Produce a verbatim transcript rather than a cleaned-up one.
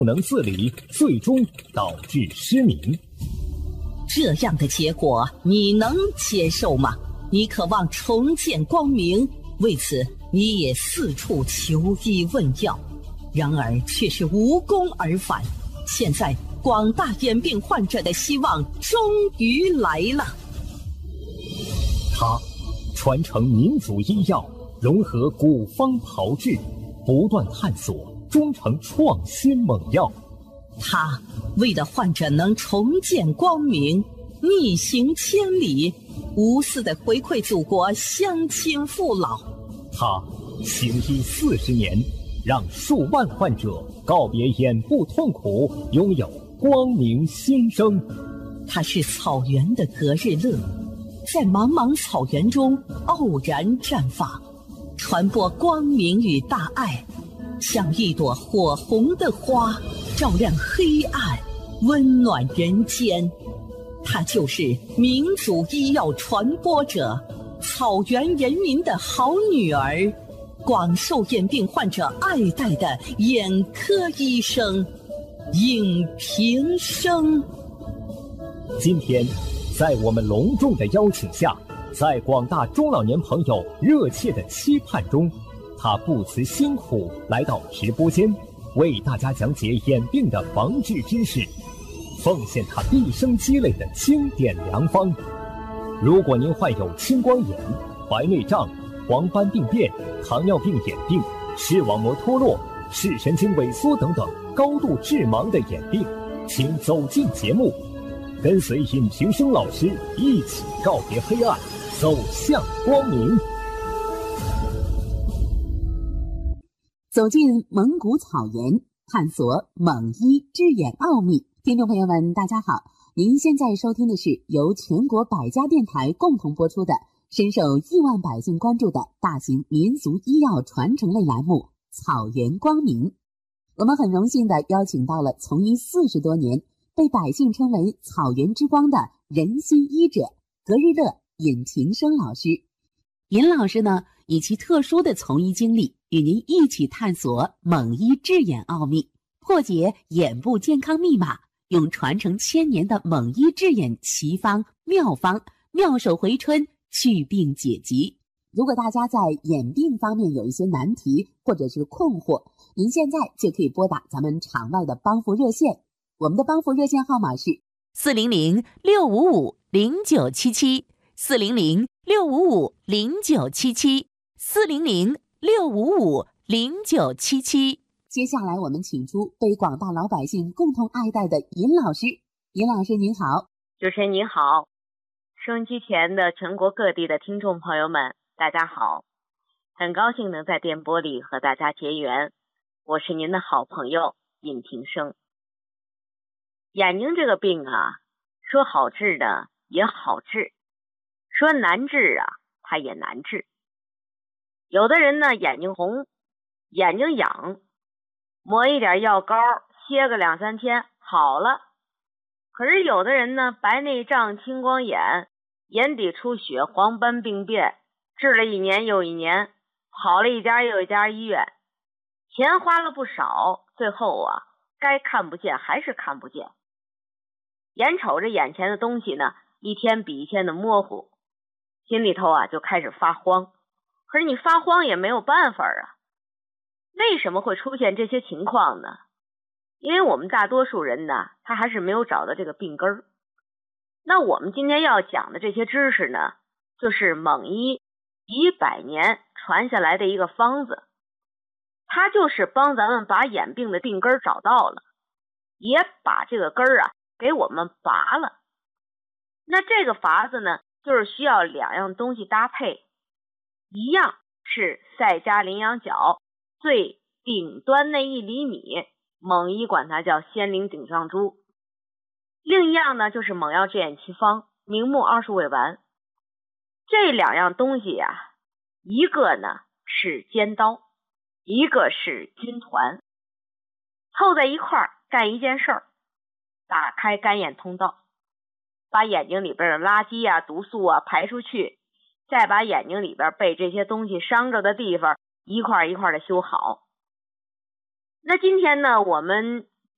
不能自理，最终导致失明。 这样的结果你能接受吗？你渴望重见光明，为此你也四处求医问药，然而却是无功而返。现在广大眼病患者的希望终于来了。 他传承民族医药，融合古方炮制，不断探索，终成创新猛药。 他为了患者能重见光明，逆行千里，无私的回馈祖国乡亲父老。 他行医四十年，让数万患者告别眼部痛苦，拥有光明新生。 他是草原的隔日乐，在茫茫草原中傲然绽放，传播光明与大爱，像一朵火红的花，照亮黑暗，温暖人间。他就是民族医药传播者，草原人民的好女儿，广受眼病患者爱戴的眼科医生尹平生。 今天在我们隆重的邀请下，在广大中老年朋友热切的期盼中，他不辞辛苦来到直播间，为大家讲解眼病的防治知识，奉献他毕生积累的经典良方。如果您患有青光眼、白内障、黄斑病变、糖尿病眼病、视网膜脱落、视神经萎缩等等高度致盲的眼病，请走进节目，跟随尹平生老师一起告别黑暗，走向光明。 走进蒙古草原，探索蒙医治眼奥秘。听众朋友们，大家好，您现在收听的是由全国百家电台共同播出的深受亿万百姓关注的大型民族医药传承类栏目《草原光明》。我们很荣幸地邀请到了从医四十多年，被百姓称为草原之光的人心医者隔日乐尹平生老师。尹老师呢，以其特殊的从医经历，与您一起探索蒙医治眼奥秘，破解眼部健康密码，用传承千年的蒙医治眼奇方妙方，妙手回春，祛病解疾。如果大家在眼病方面有一些难题或者是困惑，您现在就可以拨打咱们场外的帮扶热线，我们的帮扶热线号码是四零零六五五零九七七，四零零六五五零九七七，四零零六五五零九七七。 接下来我们请出被广大老百姓共同爱戴的尹老师。尹老师您好。 主持人您好，收音机前的全国各地的听众朋友们大家好，很高兴能在电波里和大家结缘，我是您的好朋友尹平生。眼睛这个病啊，说好治的也好治，说难治啊它也难治。有的人呢眼睛红，眼睛痒，抹一点药膏，歇个两三天好了。可是有的人呢白内障、青光眼、眼底出血、黄斑病变，治了一年又一年，跑了一家又一家医院，钱花了不少，最后啊该看不见还是看不见。眼瞅着眼前的东西呢一天比一天的模糊，心里头啊就开始发慌。可是你发慌也没有办法啊。为什么会出现这些情况呢？因为我们大多数人呢他还是没有找到这个病根儿。那我们今天要讲的这些知识呢，就是蒙医几百年传下来的一个方子，它就是帮咱们把眼病的病根找到了，也把这个根儿啊给我们拔了。那这个法子呢，就是需要两样东西搭配，一样是赛加羚羊角最顶端那一厘米，蒙医管它叫仙灵顶上珠。另一样呢就是蒙药治眼奇方明目二十味丸。这两样东西呀、啊，一个呢是尖刀，一个是军团，凑在一块儿干一件事儿，打开干眼通道，把眼睛里边的垃圾啊、毒素啊排出去，再把眼睛里边被这些东西伤着的地方一块一块的修好。那今天呢，我们